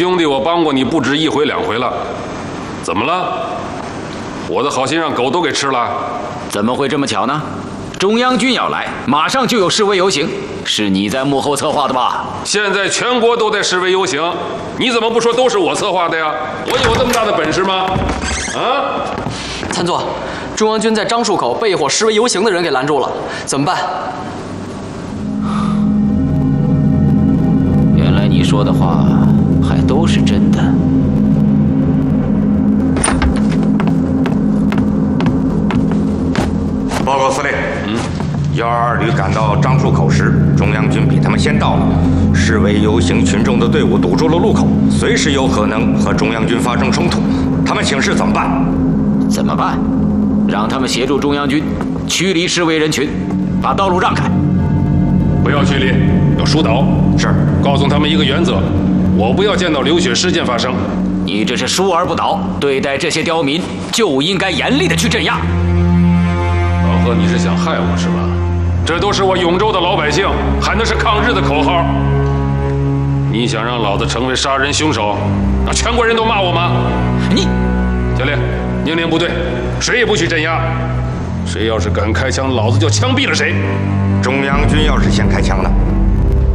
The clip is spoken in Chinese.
兄弟，我帮过你不止一回两回了，怎么了？我的好心让狗都给吃了？ 怎么会这么巧呢？中央军要来，马上就有示威游行，是你在幕后策划的吧？ 现在全国都在示威游行，你怎么不说都是我策划的呀？我有这么大的本事吗？啊！ 参座，中央军在樟树口被一伙示威游行的人给拦住了，怎么办？ 原来你说的话还都是真的。 报告司令，122旅赶到樟树口时，中央军比他们先到了。示威游行群众的队伍堵住了路口，随时有可能和中央军发生冲突。他们请示怎么办？ 怎么办？让他们协助中央军驱离示威人群，把道路让开。 不要驱离，要疏导。是，告诉他们一个原则：我不要见到流血事件发生。 你这是疏而不导，对待这些刁民就应该严厉的去镇压。 老贺，你是想害我是吧？这都是我永州的老百姓喊的是抗日的口号。你想让老子成为杀人凶手，让全国人都骂我吗？ 你， 小烈，命令部队，谁也不许镇压。谁要是敢开枪，老子就枪毙了谁。 中央军要是先开枪呢，